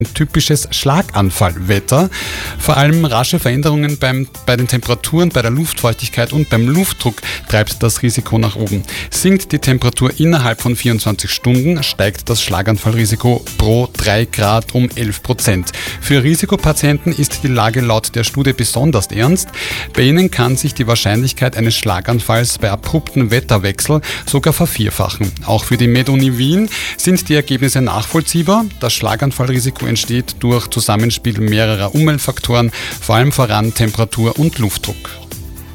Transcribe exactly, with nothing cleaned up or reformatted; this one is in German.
typisches Schlaganfallwetter. Vor allem rasche Veränderungen beim, bei den Temperaturen, bei der Luftfeuchtigkeit und beim Luftdruck treibt das Risiko nach oben. Sinkt die Temperatur innerhalb von vierundzwanzig Stunden, steigt das Schlaganfallrisiko pro drei Grad um elf Prozent. Für Risikopatienten ist die Lage laut der Studie besonders ernst. Bei ihnen kann sich die Wahrscheinlichkeit eines Schlaganfalls bei abrupten Wetterwechsel sogar vervierfachen. Auch für die MedUni Wien sind die Ergebnisse nachvollziehbar. Das Schlaganfallrisiko entsteht durch Zusammenspiel mehrerer Umweltfaktoren, vor allem voran Temperatur und Luftdruck.